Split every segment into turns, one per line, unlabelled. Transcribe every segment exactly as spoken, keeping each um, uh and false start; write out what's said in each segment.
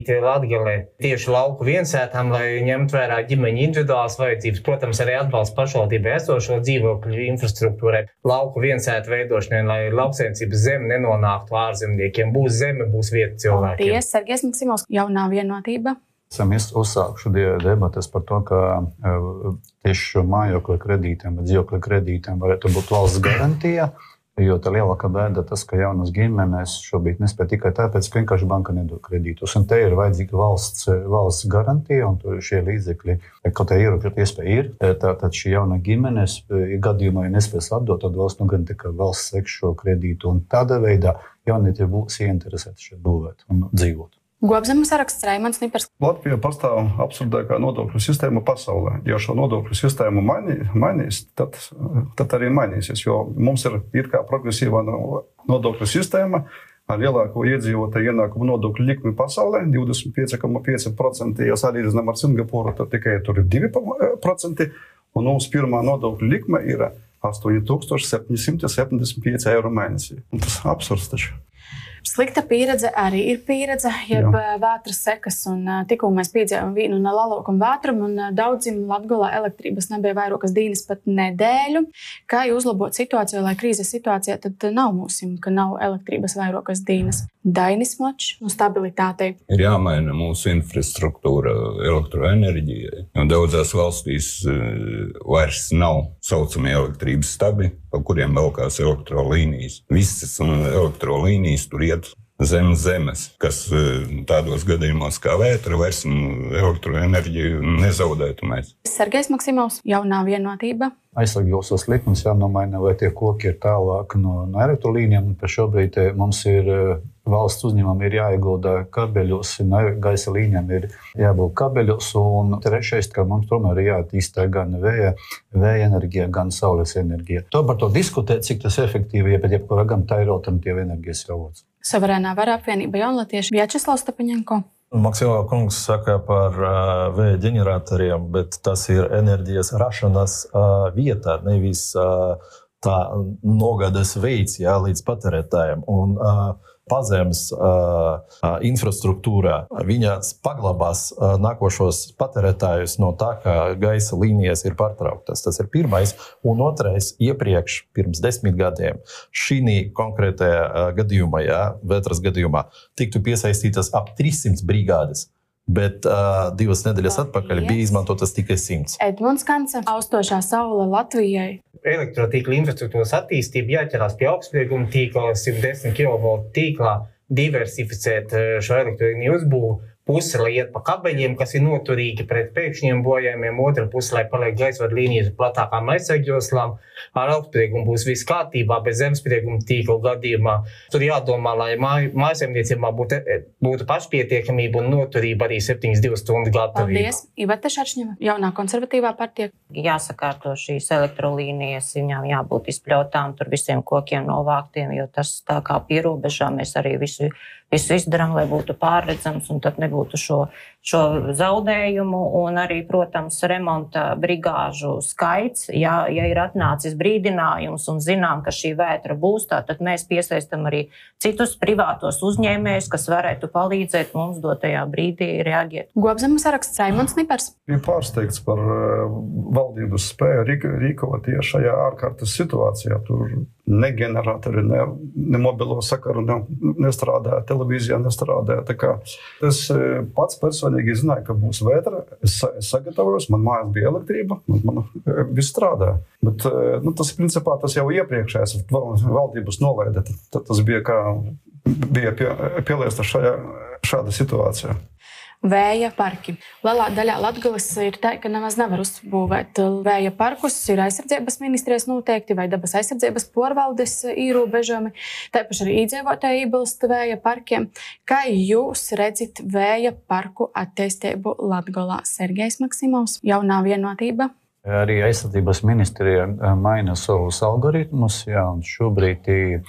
Latgalē tieši lauku viensētām, lai ņemtu vērā ģimeņu individuālas vajadzības, protams, arī atbalsts pašvaldībai esošo dzīvokļu infrastruktūrai, lauku viensētu veidošanai, lai lauksaimniecības zeme nenonāktu ārzemniekiem. Būs zeme, būs vieta cilvēkiem.
Paldies, Sergejs Maksimovs, Jaunā vienotība.
Esam uzsākuši debates par to, ka tieši šo mājokļu kredītiem, bet dzīvokļu kredītiem varētu būt valsts garantija. Jo tā lielākā bēda tas, ka jaunas ģimenes šobrīd nespēj tikai tāpēc, ka vienkārši banka nedod kredītus. Un te ir vajadzīga valsts, valsts garantija, un tur šie līdzekļi, kaut kā ierobežot iespēja ir. Tātad šī jauna ģimenes gadījumā, ja nespēs atdot, tad valsts nu gan tikai valsts seks šo kredītu. Un tādā veidā jaunieti būs ieinteresēti šeit būvēt un dzīvot.
Gobzemes saraksts Raimonds Nipars.
Latvijā pastāv absurdākā nodokļu sistēma pasaulē. Ja šo nodokļu sistēmu mainī, mainīs, tad, tad arī mainīsies, jo mums ir it kā progresīvā nodokļu sistēma ar lielāko iedzīvotāju ienākumu nodokļu likmi pasaulē, divdesmit pieci komats pieci procenti, ja salīdzinām ar Singapūru, tad tikai tur ir divi procenti, un mums pirmā nodokļu likme ir astoņi tūkstoši septiņi simti septiņdesmit pieci eiro mēnesī. Un tas absurds taču.
Slikta pieredze arī ir pieredze, jeb Jā. Vētras sekas, un tikko mēs piedzīvojam vīnu un laloku un vētrumu, un daudzim Latgolā elektrības nebija vairākas dienas pat nedēļu. Kā jau uzlabot situāciju, lai krīzes situācijā tad nav mūsim, ka nav elektrības vairākas dienas. Dainis Močs un stabilitātei.
Ir jāmaina mūsu infrastruktūra elektroenerģijai, jo daudzās valstīs vairs nav saucamie elektrības stabi, pa kuriem velkās elektrolīnijas. Visas elektrolīnijas tur iet zem zemes, kas tādos gadījumos kā vētra vairs elektroenerģiju nezaudētu mēs.
Sergejs Maksimovs, Jaunā vienotība.
Aizsargājošos likums jānomaina, vai tie koki ir tālāk no, no elektrolīnijām. Par šobrīd mums ir valsts uzņēmumam ir jāiegulda kabeļos, gaisa līņām ir jābūt kabeļos, un trešais, ka mums tomēr ir jāattīstā gan vēja, vēja enerģija, gan saules enerģija. To par to diskutēt, cik tas efektīvi, ja pēc jebkurā gan tā ir alternatīva enerģijas avots.
Suverēnā vara apvienība Jaunlatieši Vjačeslavs Stepaņenko.
Maksimāla kungs saka par uh, vēja ģeneratoriem, bet tas ir enerģijas rašanas uh, vietā, nevis uh, tā nogādes veids, jā, līdz patērētājiem. Un uh, pazemes uh, uh, infrastruktūrā viņas paglabās uh, nākošos patērētājus no tā, ka gaisa līnijas ir pārtrauktas. Tas ir pirmais. Un otrais, iepriekš, pirms desmit gadiem, šī konkrētajā uh, gadījumā, jā, vētras gadījumā, tiktu piesaistītas ap trīssimts brigādes. Bet uh, divas nedēļas atpakaļ bija izmantotas tikai simts.
Edmunds Kanse, austošā saule Latvijai.
Elektrotīkla infrastruktūras attīstība jāķerās pie augstsprieguma tīkla, simt desmit kilovoltu tīklā, diversificēt šo elektrotīklu uzbūvu. Puse, lai iet pa kabeļiem, kas ir noturīgi pret pēkšņiem bojājumiem, otra puse, lai paliek gaisvadu līnijas platākām aizsargjoslām. Ar augstspriegumu būs viss kārtībā, bet zemesprieguma tīkla gadījumā tur jādomā, lai māj, mājasemniecībā būtu, būtu pašpietiekamība un noturība arī septiņas divas stundu gatavība.
Paldies. Iveta Šaršņeva, Jaunā konservatīvā partija.
Jāsakārto šīs elektrolīnijas, viņām jābūt izpļautām, tur visiem kokiem novāktiem, jo tas tā kā pierobežā mēs arī visu Visu izdarām, lai būtu pārredzams un tad nebūtu šo, šo zaudējumu. Un arī, protams, remonta brigāžu skaits. Ja, ja ir atnācis brīdinājums un zinām, ka šī vētra būs, tā, tad mēs piesaistam arī citus privātos uzņēmējus, kas varētu palīdzēt mums dotajā brīdī reaģēt.
Gobzemes saraksts Raimonds Nipars.
Ir pārsteigts par valdības spēju rīkoties šajā ārkārtas situācijā. Tur ne ģeneratori, ne, ne mobilo sakaru ne, nestrādā, televīzijā nestrādā. Tā kā es pats personīgi zināju, ka būs vētra. Es, es sagatavojos, man mājās bija elektrība, man, man viss strādā. Bet nu, tas principā tas jau iepriekšējais valdības nolaida. Tad tas bija kā bija pie, pieliesta šajā, šāda situācija.
Vēja parki. Lielā daļā Latgales ir tā, ka nemaz nevar uzbūvēt vēja parkus. Ir aizsardzības ministrijas noteikti vai dabas aizsardzības porvaldes ierobežojumi. Tāpaši arī iedzīvotāji iebilst vēja parkiem. Kā jūs redzat vēja parku attīstību Latgalā? Sergejs Maksimovs, Jaunā vienotība.
Arī aizsardzības ministrija maina savus algoritmus, jā, un šobrīd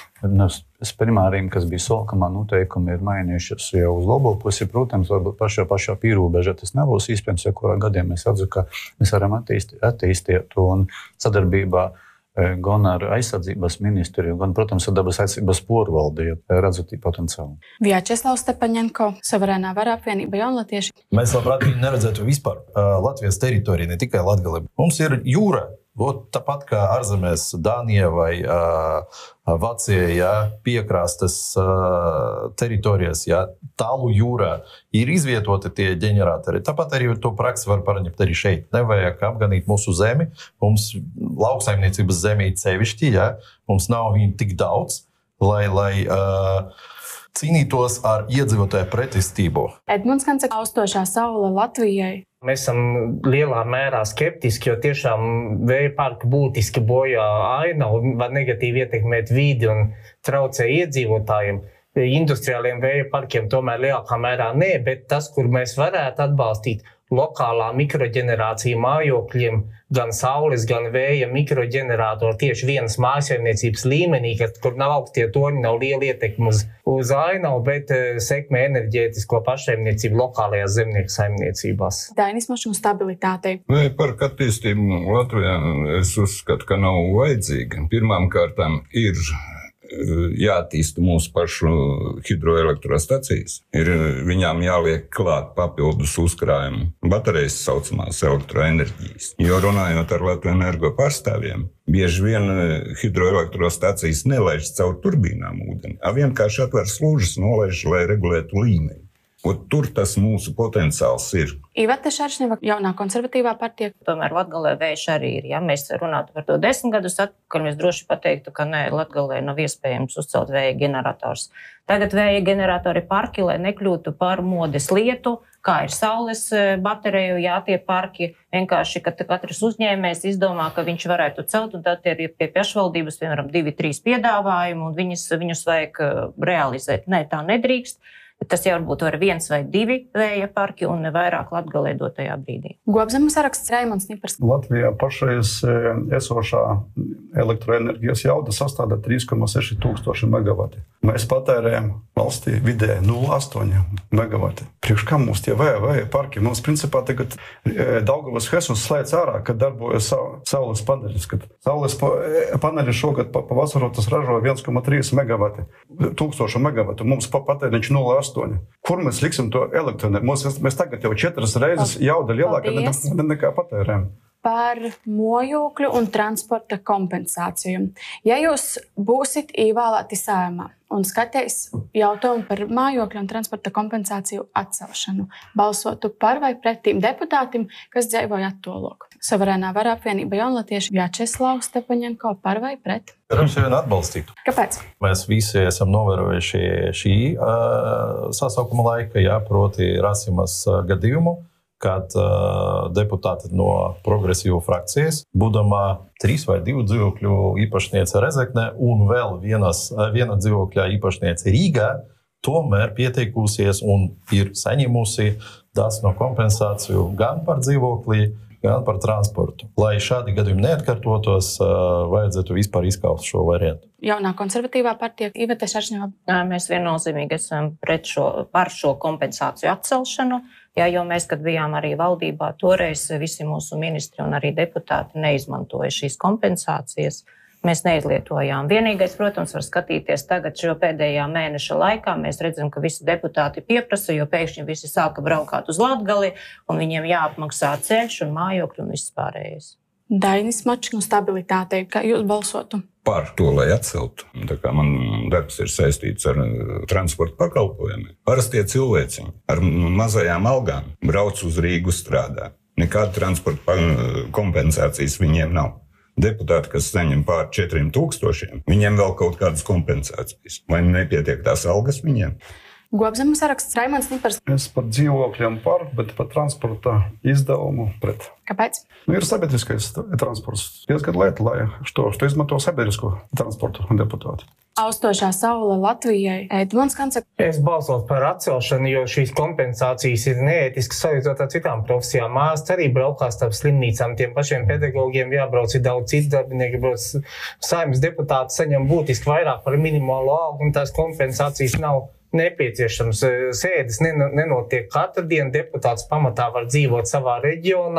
s primāriem, kas bija solkamā noteikumi, ir mainījušies jau uz labo pusi. Protams, varbūt pašā, pašā pierobežā tas nebūs iespējams, ja kurā gadiem mēs redzam, ka mēs varam attīstīt, attīstīt un sadarbībā gan ar aizsardzības ministriju, gan, protams, ar dabas aizsardzības porvaldi, ja redzat potenciālu.
Vjačeslavs Stepaņenko, Suverēnā vara apvienība Jaunlatieši.
Mēs labprāt viņu neredzētu vispār Latvijas teritoriju, ne tikai Latgali. Mums ir jūra. Ot, tāpat kā ārzemēs Dānija vai uh, Vācija, ja, piekrastes uh, teritorijas, ja, tālu jūrā ir izvietoti tie ģeneratori. Tāpat arī to praksi var paņemt arī šeit. Nevajag apganīt mūsu zemi. Mums lauksaimniecības zemē cevišķi, ja, mums nav viņu tik daudz, lai, lai uh, cīnītos ar iedzīvotāju pretestību.
Edmunds Kanca, austošā saule Latvijai.
Mēs esam lielā mērā skeptiski, jo tiešām vēja parki būtiski bojā ainavu, var negatīvi ietekmēt vidi un traucē iedzīvotājiem. Industriāliem vēja parkiem tomēr lielākā mērā nē, bet tas, kur mēs varētu atbalstīt lokālā mikroģenerācija mājokļiem, gan saules, gan vēja mikroģenerātori tieši vienas mājsaimniecības līmenī, kur nav augstie toņi, nav liela ietekme uz, uz ainavu, bet sekmē enerģētisko pašsaimniecību lokālajās zemnieku saimniecībās.
Dainismašu un stabilitātei.
Vai par attīstību Latvijā es uzskatu, ka nav vajadzīga. Pirmām kārtām ir jātīsta mūsu pašu hidroelektrostacijas. Ir viņām jāliek klāt papildus uzkrājumu baterijas saucamās elektroenerģijas. Jo runājot ar Latvijas energo pārstāvjiem, bieži vien hidroelektrostacijas nelaiž caur turbīnām ūdeni, a vienkārši atver slūžas, nolaiž, lai regulētu līmeni. Un tur tas mūsu potenciāls ir.
Iveta Šaršņeva, jaunā konservatīvā partija.
Tomēr Latgalē vējš arī ir. Ja mēs runātu par to desmit gadus atpakaļ, mēs droši pateiktu, ka nē, Latgalē nav iespējams uzcelt vēja generators. Tagad vēja generatori parki, lai nekļūtu par modes lietu, kā ir saules bateriju, jā, tie parki vienkārši, ka katrs uzņēmējs izdomā, ka viņš varētu celt, un tad ir pie pašvaldības, piemēram, divi, trīs piedāvājumi, un viņus, viņus vajag realizēt. Nē, tā nedrīkst. Tas jau varbūt var viens vai divi vēja parki un ne vairāk Latgalē dotajā brīdī.
Gobzemes saraksts Raimonds Nipars.
Latvijā pašreiz esošā elektroenerģijas jauda sastāda trīs komats seši tūkstoši megavati. Mēs patērējam valstī vidē nulle komats astoņi megavati. Priekš kā mums tie vēja, vēja parki? Mums principā tagad Daugavas Hesus slēdz ārā, kad darbojas saules paneļas. Kad saules paneļi šogad pavasaru tas ražo viens komats trīs megavati. Tūkstošu megavatu. Mums patēriņš nulle komats astoņi. Kur mēs liksim to elektroenerģiju? Mēs, mēs tagad jau četras reizes jauda lielāka ne, nekā patērējam.
Par mājokļu un transporta kompensāciju. Ja jūs būsit ievēlēti Saeimā un skatīs jautājumu par mājokļu un transporta kompensāciju atcelšanu, balsotu par vai pret tiem deputātiem, kas dzīvoja attolok. Suverēnā vara apvienība Jaunlatieši Vjačeslavs Stepaņenko par vai pret?
Droši vien atbalstītu.
Kāpēc?
Mēs visi esam novērojuši šī uh, sasaukuma laika, jā, proti Rasimas uh, gadījumu, kad uh, deputāti no progresīvu frakcijas, būdamā trīs vai divu dzīvokļu īpašniece Rezeknē un vēl vienas, viena dzīvokļa īpašniece Rīgā, tomēr pieteikusies un ir saņemusi daļu no kompensāciju gan par dzīvoklī, gan par transportu. Lai šādi gadījumi neatkārtotos, vajadzētu vispār izskaust šo variantu.
Jaunā konservatīvā partija Iveta Šaršņeva.
Mēs viennozīmīgi esam pret šo, par šo kompensāciju atcelšanu, jā, jo mēs, kad bijām arī valdībā, toreiz visi mūsu ministri un arī deputāti neizmantoja šīs kompensācijas. Mēs neizlietojām. Vienīgais, protams, var skatīties tagad šo pēdējā mēneša laikā. Mēs redzam, ka visi deputāti pieprasa, jo pēkšņi visi sāka braukāt uz Latgali un viņiem jāapmaksā ceļš un mājokļi un viss pārējais.
Dainismašu un stabilitātei. Kā jūs balsotu?
Par to, lai atceltu. Tā kā man darbs ir saistīts ar transporta pakalpojumiem. Parastie cilvēciņi ar mazajām algām brauc uz Rīgu strādā. Nekāda transporta kompensācijas viņiem nav. Deputāti, kas saņem pār četriem tūkstošiem, viņiem vēl kaut kādas kompensācijas. Vai nepietiek tās algas viņiem?
Gobzemes saraksts Raimonds Nipars.
Es par dzīvokļiem par, bet par transporta izdevumu pret.
Kāpēc?
Nu, ir sabiedriskais transports. Diezgan lieta, lai što, što izmanto sabiedrisko transportu deputāti.
Austošā saule Latvijai Edmunds Kanca.
Es balsotu par atcelšanu, jo šīs kompensācijas ir neētiskas salīdzinot ar citām profesijām. Māsas arī braukās starp slimnīcām, tiem pašiem pedagogiem jābrauc, ir daudz citu darbinieki, brauc Saeimas deputāti saņem būtiski vairāk par minimālo algu, un tās kompensācijas nav nepieciešams. Sēdes nenotiek katru dienu, deputāts pamatā var dzīvot savā reģionā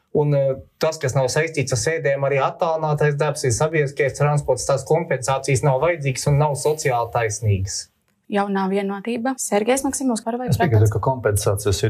Un tas, kas nav saistīts ar sēdēm, arī attālinātais darbs, ir sabiedriskais transports, tās kompensācijas nav vajadzīgas un nav sociāli taisnīgas.
Jaunā vienotība. Sergejs Maksimovs, par vai
Es piekrītu, ka kompensācijas ir